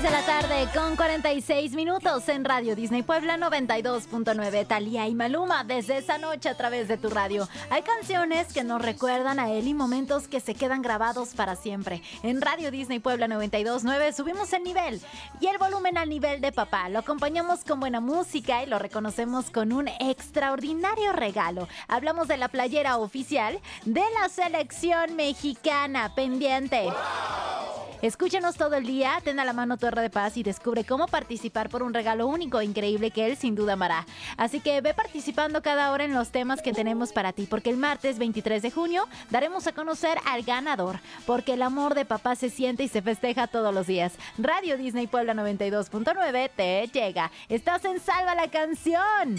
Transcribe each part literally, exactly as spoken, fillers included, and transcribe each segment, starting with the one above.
tres de la tarde con cuarenta y seis minutos en Radio Disney Puebla noventa y dos punto nueve. Thalía y Maluma desde esa noche a través de tu radio. Hay canciones que nos recuerdan a él y momentos que se quedan grabados para siempre. En Radio Disney Puebla noventa y dos punto nueve subimos el nivel y el volumen al nivel de papá. Lo acompañamos con buena música y lo reconocemos con un extraordinario regalo. Hablamos de la playera oficial de la selección mexicana. Pendiente. ¡Wow! Escúchanos todo el día, ten a la mano tu R de Paz y descubre cómo participar por un regalo único e increíble que él sin duda amará. Así que ve participando cada hora en los temas que tenemos para ti, porque el martes veintitrés de junio daremos a conocer al ganador, porque el amor de papá se siente y se festeja todos los días. Radio Disney Puebla noventa y dos punto nueve te llega. Estás en Salva la Canción.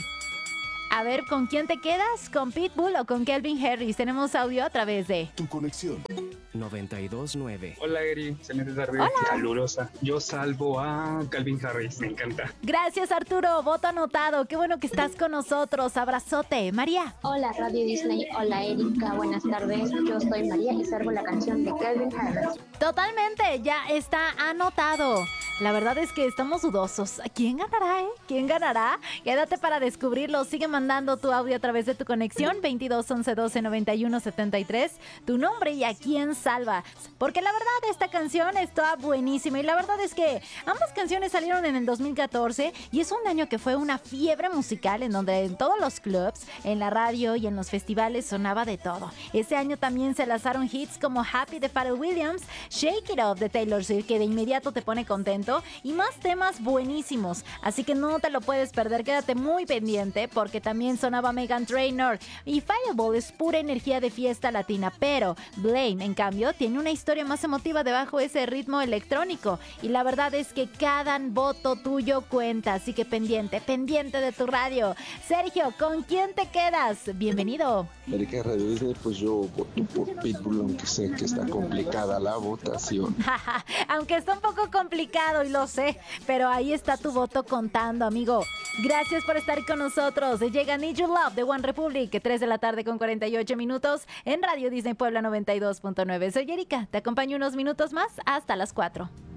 A ver, ¿con quién te quedas? ¿Con Pitbull o con Calvin Harris? Tenemos audio a través de Tu Conexión noventa y dos punto nueve. Hola, Eri, excelente tarde, calurosa. Yo salvo a Calvin Harris, me encanta. Gracias, Arturo, voto anotado. Qué bueno que estás con nosotros. Abrazote, María. Hola, Radio Disney. Hola, Erika. Buenas tardes. Yo soy María y salvo la canción de Calvin Harris. Totalmente, ya está anotado. La verdad es que estamos dudosos. ¿Quién ganará, eh? ¿Quién ganará? Quédate para descubrirlo. Sigue mandando tu audio a través de tu conexión veintidós once doce noventa y uno setenta y tres. Tu nombre y a quién salva. Porque la verdad esta canción está buenísima. Y la verdad es que ambas canciones salieron en el dos mil catorce. Y es un año que fue una fiebre musical en donde en todos los clubs, en la radio y en los festivales sonaba de todo. Ese año también se lanzaron hits como Happy de Pharrell Williams, Shake It Off de Taylor Swift, que de inmediato te pone contento, y más temas buenísimos, así que no te lo puedes perder, quédate muy pendiente porque también sonaba Meghan Trainor y Fireball es pura energía de fiesta latina, pero Blame en cambio tiene una historia más emotiva debajo de ese ritmo electrónico y la verdad es que cada voto tuyo cuenta, así que pendiente, pendiente de tu radio. Sergio, ¿con quién te quedas? Bienvenido. Erika, Radio Disney, pues yo voto por Pitbull, aunque sé que está complicada la votación. Aunque está un poco complicado y lo sé, pero ahí está tu voto contando, amigo. Gracias por estar con nosotros. Llega Need Your Love de One Republic, tres de la tarde con cuarenta y ocho minutos en Radio Disney Puebla noventa y dos punto nueve. Soy Erika, te acompaño unos minutos más hasta las cuatro.